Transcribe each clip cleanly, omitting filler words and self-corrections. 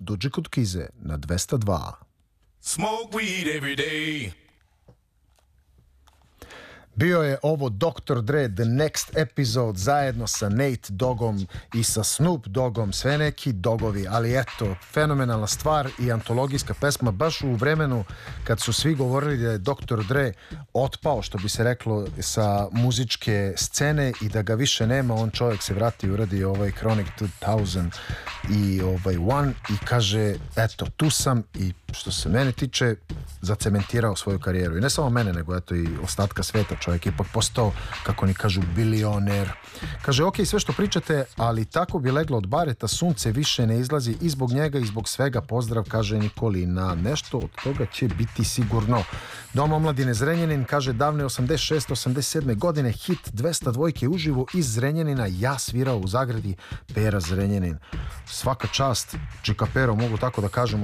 dođi kod Kize na 202. Smoke weed every day. Bio je ovo Dr. Dre The Next Episode zajedno sa Nate Doggom i sa Snoop Doggom, sve neki dogovi, ali eto, fenomenalna stvar i antologijska pesma baš u vremenu kad su svi govorili da je Dr. Dre otpao, što bi se reklo, sa muzičke scene i da ga više nema. On čovjek se vrati i uradi ovaj Chronic 2000 i ovaj One i kaže, eto, tu sam i što se mene tiče zacementirao svoju karijeru i ne samo mene, nego eto i ostatka sveta. Čovjek ipak postao, kako oni kažu, bilioner. Kaže, ok, sve što pričate, ali tako bi leglo od bareta, sunce više ne izlazi i zbog njega i zbog svega. Pozdrav, kaže Nikolina. Nešto od toga će biti sigurno. Dom omladine Zrenjanin, kaže, davne 86-87 godine hit 202 uživo iz Zrenjanina, ja svirao u zagradi Pera Zrenjanin. Svaka čast Čika Pero, mogu tako da kažem.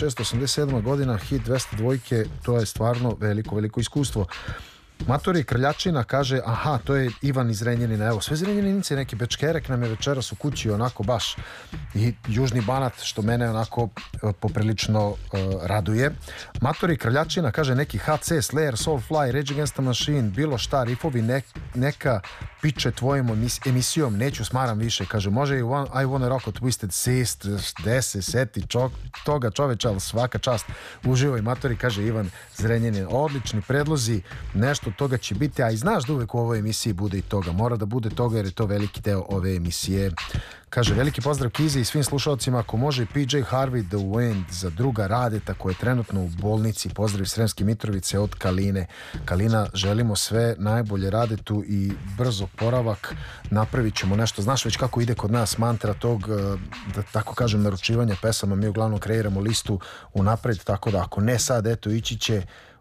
86-87 godina hit 202, to je stvarno veliko iskustvo. Matori Krljačina kaže, aha, to je Ivan iz Zrenjanina. Evo, sve Zrenjaninice, neki bečkerek nam je večeras u kući, onako baš. I Južni Banat, što mene onako poprilično raduje. Matori Krljačina kaže, neki HC, Slayer, Soulfly, Rage Against the Machine, bilo šta, rifovi, neka piče tvojom emisijom, neću smaram više. Kaže, može i I Wanna Rock od Twisted Sister, dese, seti toga čoveča, ali svaka čast. Uživaj, Matori, kaže Ivan Zrenjanin. Odlični predlozi, nešto od toga će biti, a i znaš da uvek u ovoj emisiji bude i toga. Mora da bude toga jer je to veliki deo ove emisije. Kaže, veliki pozdrav Kizi i svim slušalcima, ako može i PJ Harvey The Wind za druga Radeta koja je trenutno u bolnici. Pozdrav Sremske Mitrovice od Kaline. Kalina, želimo sve najbolje Radetu i brzo poravak. Napravit ćemo nešto. Znaš već kako ide kod nas mantra tog, da tako kažem, naručivanja pesama. Mi uglavnom kreiramo listu unapred, tako da ako ne sad, eto, ići će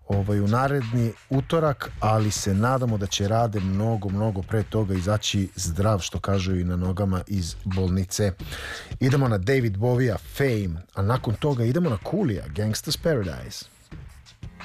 u naredni utorak, ali se nadamo da će Rade mnogo pre toga izaći zdrav, što kažu, i na nogama iz bolnice. Idemo na David Bovija, Fame, a nakon toga idemo na Coolija, Gangsta's Paradise.